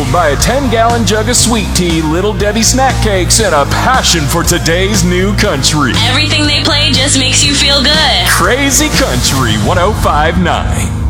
fueled by a 10-gallon jug of sweet tea, Little Debbie snack cakes, and a passion for today's new country. Everything they play just makes you feel good. Crazy Country 105.9.